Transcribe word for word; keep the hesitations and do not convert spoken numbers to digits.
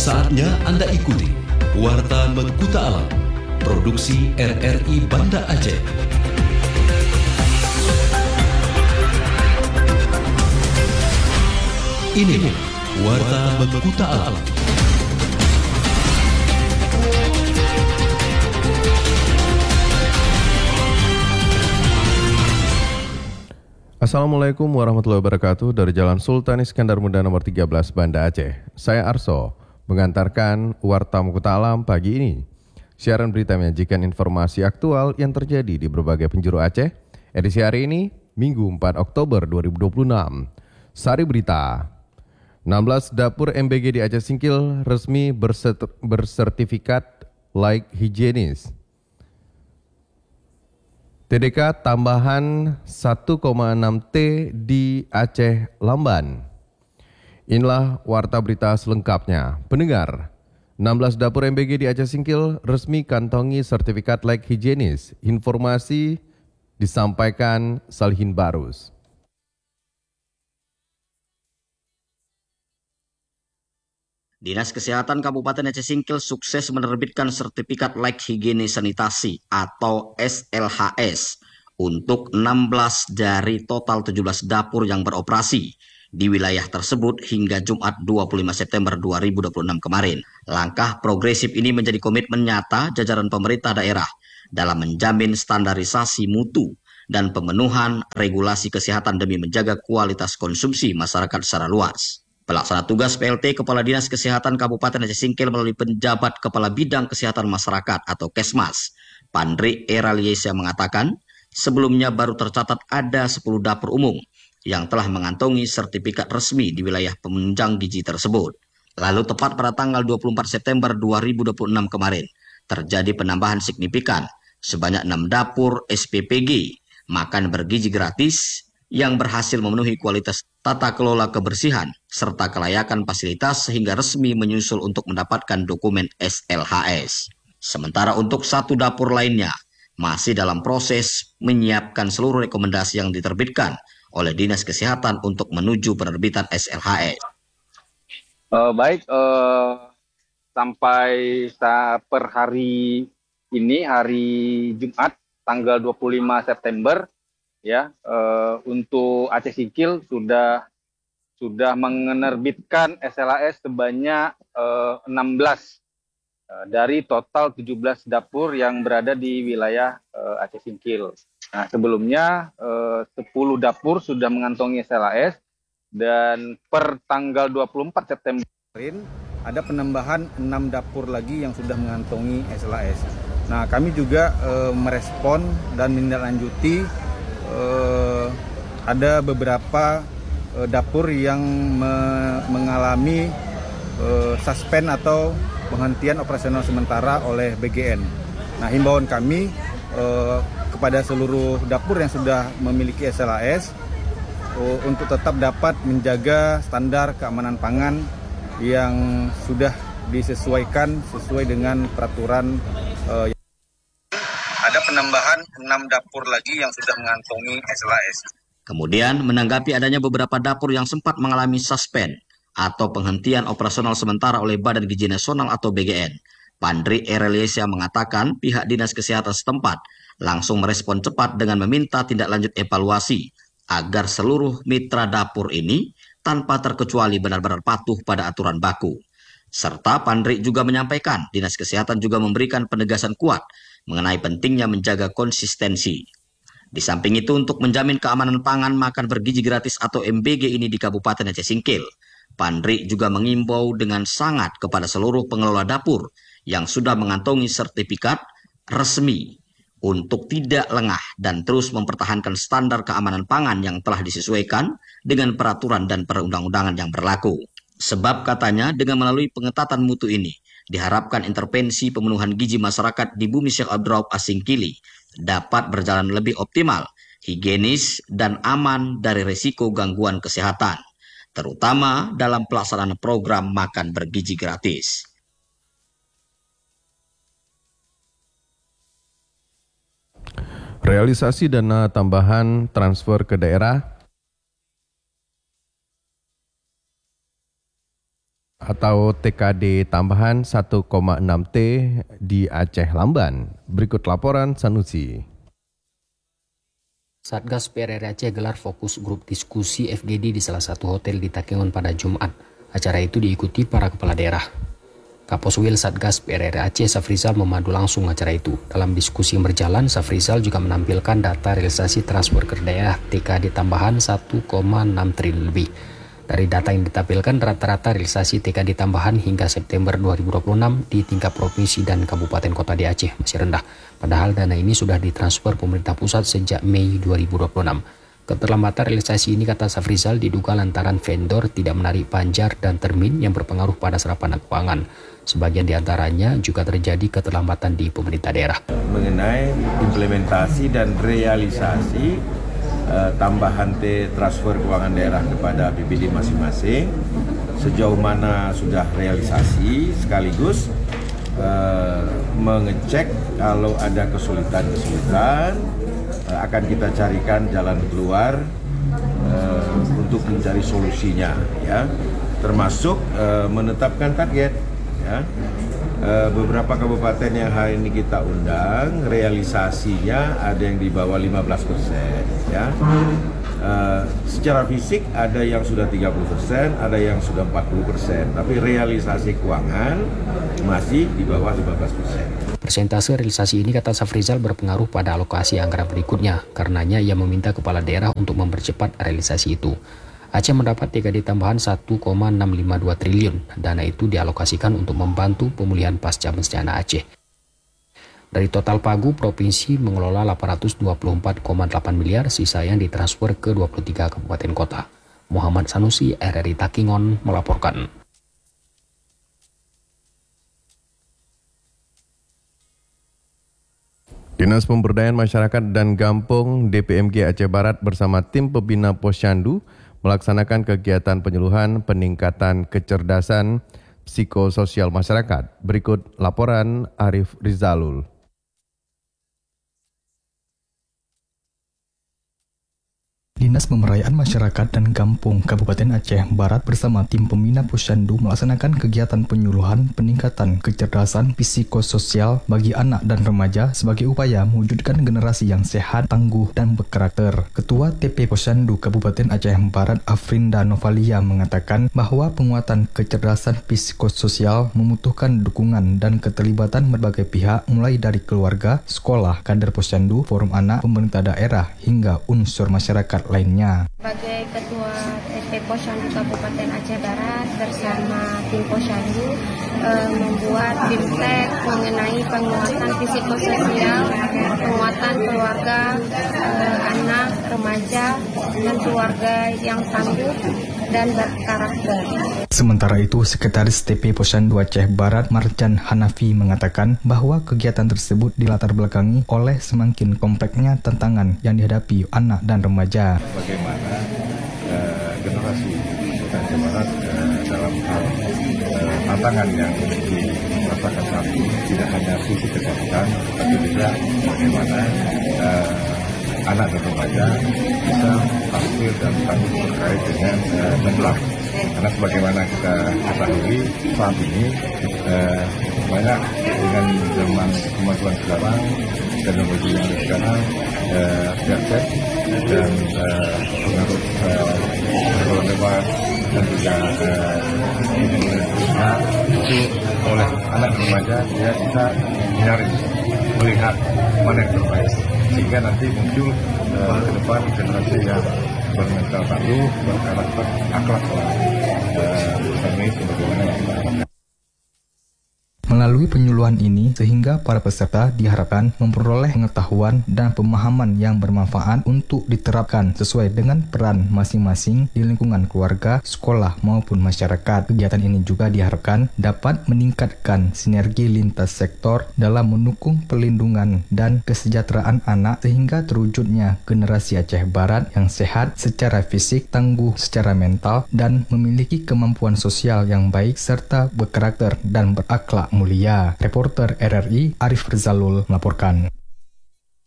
Saatnya Anda ikuti Warta Mekuta Alam, produksi R R I Banda Aceh. Ini Warta Mekuta Alam. Assalamualaikum warahmatullahi wabarakatuh. Dari Jalan Sultan Iskandar Muda nomor tiga belas Banda Aceh. Saya Arso, mengantarkan Warta Mekuta Alam pagi ini. Siaran berita menyajikan informasi aktual yang terjadi di berbagai penjuru Aceh. Edisi hari ini, Minggu empat Oktober dua ribu dua puluh enam. Sari berita. enam belas dapur M B G di Aceh Singkil resmi berset- bersertifikat layak higienis. T D K tambahan satu koma enam T di Aceh Lamban. Inilah warta berita selengkapnya. Pendengar, enam belas dapur M B G di Aceh Singkil resmi kantongi sertifikat layak higienis. Informasi disampaikan Salihin Barus. Dinas Kesehatan Kabupaten Aceh Singkil sukses menerbitkan sertifikat layak higienis sanitasi atau S L H S untuk enam belas dari total tujuh belas dapur yang beroperasi di wilayah tersebut hingga Jumat dua puluh lima September dua ribu dua puluh enam kemarin. Langkah progresif ini menjadi komitmen nyata jajaran pemerintah daerah dalam menjamin standarisasi mutu dan pemenuhan regulasi kesehatan demi menjaga kualitas konsumsi masyarakat secara luas. Pelaksana tugas P L T Kepala Dinas Kesehatan Kabupaten Aceh Singkil melalui penjabat Kepala Bidang Kesehatan Masyarakat atau Kesmas, Pandri Eraliesia mengatakan, sebelumnya baru tercatat ada sepuluh dapur umum yang telah mengantongi sertifikat resmi di wilayah penunjang gizi tersebut. Lalu tepat pada tanggal dua puluh empat September dua ribu dua puluh enam kemarin, terjadi penambahan signifikan sebanyak enam dapur S P P G, makan bergizi gratis, yang berhasil memenuhi kualitas tata kelola kebersihan serta kelayakan fasilitas sehingga resmi menyusul untuk mendapatkan dokumen S L H S. Sementara untuk satu dapur lainnya masih dalam proses menyiapkan seluruh rekomendasi yang diterbitkan oleh Dinas Kesehatan untuk menuju penerbitan S L H S. Uh, baik, uh, sampai per hari ini, hari Jumat, tanggal dua puluh lima September, ya, uh, untuk Aceh Singkil sudah sudah menerbitkan S L H S sebanyak uh, enam belas uh, dari total tujuh belas dapur yang berada di wilayah uh, Aceh Singkil. Nah, sebelumnya uh, sepuluh dapur sudah mengantongi S L H S dan per tanggal dua puluh empat September kemarin ada penambahan enam dapur lagi yang sudah mengantongi S L H S. Nah, kami juga uh, merespon dan menindaklanjuti Uh, ada beberapa uh, dapur yang me- mengalami uh, suspend atau penghentian operasional sementara oleh B G N. Nah, himbauan kami uh, kepada seluruh dapur yang sudah memiliki S L H S uh, untuk tetap dapat menjaga standar keamanan pangan yang sudah disesuaikan sesuai dengan peraturan uh, ada penambahan enam dapur lagi yang sudah mengantongi S L H S. Kemudian menanggapi adanya beberapa dapur yang sempat mengalami suspend atau penghentian operasional sementara oleh Badan Gizi Nasional atau B G N, Pandri Eraliesia mengatakan pihak Dinas Kesehatan setempat langsung merespon cepat dengan meminta tindak lanjut evaluasi agar seluruh mitra dapur ini tanpa terkecuali benar-benar patuh pada aturan baku. Serta Pandri juga menyampaikan Dinas Kesehatan juga memberikan penegasan kuat mengenai pentingnya menjaga konsistensi. Di samping itu untuk menjamin keamanan pangan makan bergizi gratis atau M B G ini di Kabupaten Aceh Singkil, Pandri juga mengimbau dengan sangat kepada seluruh pengelola dapur yang sudah mengantongi sertifikat resmi untuk tidak lengah dan terus mempertahankan standar keamanan pangan yang telah disesuaikan dengan peraturan dan perundang-undangan yang berlaku. Sebab katanya dengan melalui pengetatan mutu ini, diharapkan intervensi pemenuhan gizi masyarakat di Bumi Syekh Abdurrahman Asingkili dapat berjalan lebih optimal, higienis, dan aman dari risiko gangguan kesehatan, terutama dalam pelaksanaan program makan bergizi gratis. Realisasi dana tambahan transfer ke daerah atau T K D tambahan satu koma enam T di Aceh Lamban. Berikut laporan Sanusi. Satgas P R R I Aceh gelar fokus grup diskusi F G D di salah satu hotel di Takengon pada Jumat. Acara itu diikuti para kepala daerah. Kaposwil Satgas P R R I Aceh Safrizal memandu langsung acara itu. Dalam diskusi yang berjalan, Safrizal juga menampilkan data realisasi transfer ke daerah T K D tambahan satu koma enam triliun lebih. Dari data yang ditampilkan, rata-rata realisasi T K D tambahan hingga September dua ribu dua puluh enam di tingkat provinsi dan kabupaten kota di Aceh masih rendah. Padahal dana ini sudah ditransfer pemerintah pusat sejak Mei dua ribu dua puluh enam. Keterlambatan realisasi ini, kata Safrizal, diduga lantaran vendor tidak menarik panjar dan termin yang berpengaruh pada serapan keuangan. Sebagian diantaranya juga terjadi keterlambatan di pemerintah daerah. Mengenai implementasi dan realisasi uh, tambahan T transfer keuangan daerah kepada B P D masing-masing, sejauh mana sudah realisasi, sekaligus uh, mengecek kalau ada kesulitan-kesulitan, uh, akan kita carikan jalan keluar uh, untuk mencari solusinya, ya, termasuk uh, menetapkan target. Ya, e, beberapa kabupaten yang hari ini kita undang, realisasinya ada yang di bawah lima belas persen. Ya, e, secara fisik ada yang sudah tiga puluh persen, ada yang sudah empat puluh persen, tapi realisasi keuangan masih di bawah lima belas persen. Persentase realisasi ini, kata Safrizal, berpengaruh pada alokasi anggaran berikutnya. Karenanya ia meminta kepala daerah untuk mempercepat realisasi itu. Aceh mendapat T K D tambahan satu koma enam lima dua triliun. Dana itu dialokasikan untuk membantu pemulihan pasca bencana Aceh. Dari total pagu, provinsi mengelola delapan ratus dua puluh empat koma delapan miliar, sisa yang ditransfer ke dua puluh tiga kabupaten kota. Muhammad Sanusi, R R I Takengon, melaporkan. Dinas Pemberdayaan Masyarakat dan Gampung D P M G Aceh Barat bersama tim pembina Posyandu melaksanakan kegiatan penyuluhan peningkatan kecerdasan psikososial masyarakat. Berikut laporan Arif Rizalul. Dinas Pemberdayaan Masyarakat dan Gampung Kabupaten Aceh Barat bersama tim pembina Posyandu melaksanakan kegiatan penyuluhan peningkatan kecerdasan psikososial bagi anak dan remaja sebagai upaya mewujudkan generasi yang sehat, tangguh, dan berkarakter. Ketua T P Posyandu Kabupaten Aceh Barat Afrinda Novalia mengatakan bahwa penguatan kecerdasan psikososial membutuhkan dukungan dan keterlibatan berbagai pihak mulai dari keluarga, sekolah, kader Posyandu, forum anak, pemerintah daerah, hingga unsur masyarakat lainnya. Sebagai Ketua T P Posyandu Kabupaten Aceh Barat bersama tim Posyandu e, membuat bimtek mengenai penguatan psikososial, penguatan keluarga, e, anak, remaja, dan keluarga yang tangguh dan berkarakter. Sementara itu, Sekretaris T P Posyandu Aceh Barat Marjan Hanafi mengatakan bahwa kegiatan tersebut dilatar belakangi oleh semakin kompleksnya tantangan yang dihadapi anak dan remaja. Bagaimana uh, generasi Aceh Barat uh, dalam hal uh, tantangan yang dirasakan saat ini tidak hanya sisi kesehatan, tapi juga bagaimana uh, anak dan remaja bisa tampil dan tangguh terkait dengan uh, tenggelam. Karena sebagaimana kita ketahui saat ini uh, banyak dengan zaman kemajuan sekarang, teknologi yang ada sekarang, uh, gadget dan uh, pengaruh pengaruh lewat dan juga uh, itu oleh anak remaja dia bisa mencari, melihat mana yang terbaik, sehingga nanti muncul uh, ke depan generasi yang bermental tangguh, berkarakter, akhlak uh, ini sebagaimana yang kita harapkan. Melalui penyuluhan ini, sehingga para peserta diharapkan memperoleh pengetahuan dan pemahaman yang bermanfaat untuk diterapkan sesuai dengan peran masing-masing di lingkungan keluarga, sekolah, maupun masyarakat. Kegiatan ini juga diharapkan dapat meningkatkan sinergi lintas sektor dalam mendukung perlindungan dan kesejahteraan anak sehingga terwujudnya generasi Aceh Barat yang sehat secara fisik, tangguh secara mental, dan memiliki kemampuan sosial yang baik serta berkarakter dan berakhlak mulia. Reporter R R I Arif Rizalul melaporkan.